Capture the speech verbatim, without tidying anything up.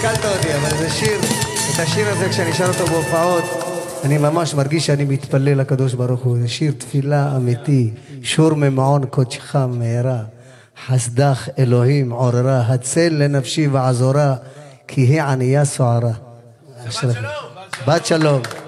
התסכלת אותי, אבל זה שיר, את השיר הזה כשאני שר אותו בהופעות, אני ממש מרגיש שאני מתפלל לקדוש ברוך הוא. זה שיר תפילה אמיתי, שור ממעון קודשך מהרה, חסדך אלוהים עוררה, הצל לנפשי ועזורה, כי היא ענייה סוערה. בת שלום. בת שלום.